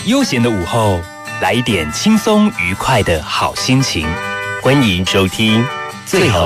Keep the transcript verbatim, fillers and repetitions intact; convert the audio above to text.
悠闲的午后，来一点轻松愉快的好心情。 欢迎收听最好